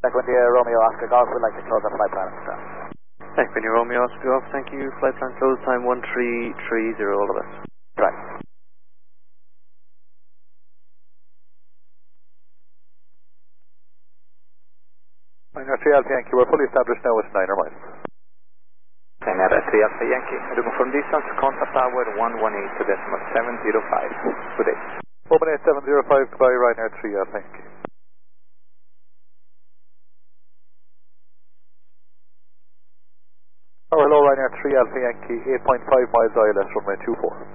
Equinity Romeo Oscar Golf would like to close our flight plan at this time. Equinity Romeo Oscar Golf, thank you. Flight plan close time 1330, all the best. Right. Niner 3 Alpha Yankee, we're fully established now with 9 miles. Niner 3 Alpha Yankee, to confirm distance, contact tower 118.705. Good day. 118.705, goodbye, Ryanair 3 Alpha Yankee. Oh, hello, Ryanair 3 Alpha Yankee, 8.5 miles ILS, runway 24.